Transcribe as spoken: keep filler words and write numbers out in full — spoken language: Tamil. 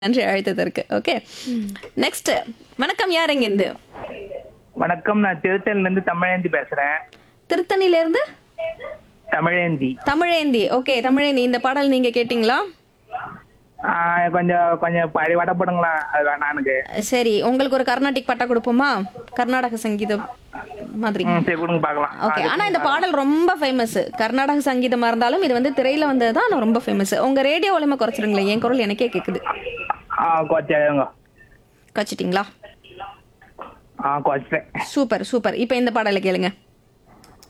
நன்றி அழைத்ததற்கு. ஓகே. நெக்ஸ்ட் வணக்கம், யார் எங்கிருந்து? வணக்கம், நான் திருத்தணில இருந்து தமிழேந்தி பேசுறேன். திருத்தணில இருந்து தமிழேந்தி. தமிழேந்தி. ஓகே, தமிழேந்தி, இந்த பாடல் நீங்க கேட்டீங்களா? ஆஹ் கொஞ்சம் கொஞ்சம் பழைய வடப்படுங்களா, அது வேணாம் எனக்கு. சரி, உங்களுக்கு ஒரு கர்நாடிக் பட்டா கொடுப்போமா? கர்நாடக சங்கீதம் மாதிரி. ம், சரி கொடுங்க பார்க்கலாம். ஓகே. ஆனா இந்த பாடல் ரொம்ப ஃபேமஸ். கர்நாடக சங்கீதமா இருந்தாலும் இது வந்து திரையில வந்ததுதான் ஆனா ரொம்ப ஃபேமஸ். உங்க ரேடியோ வால்யூமை குறைச்சிருங்களேன், என் குரல் எனக்கே கேக்குது. ஆ குறைச்சாங்க. குறைச்சிட்டீங்களா? ஆ குறைச்சிட்டேன். Super super. இப்போ இந்த பாடலை கேளுங்க.